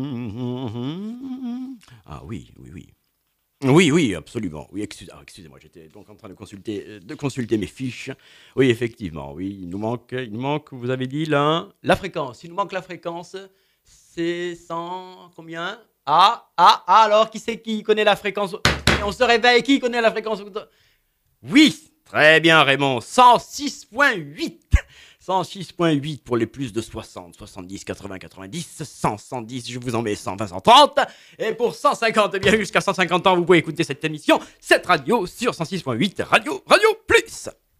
Ah oui, oui, oui. Oui, oui, absolument. Oui, excusez-moi, j'étais donc en train de consulter mes fiches. Oui, effectivement, oui, il nous manque, vous avez dit la fréquence. Il nous manque la fréquence. C'est 100, combien? Alors, qui c'est qui connaît la fréquence? On se réveille, qui connaît la fréquence? Oui, très bien, Raymond. 106.8. 106.8 pour les plus de 60, 70, 80, 90, 100, 110, je vous en mets 120, 130. Et pour 150, bien jusqu'à 150 ans, vous pouvez écouter cette émission, cette radio sur 106.8, Radio Plus.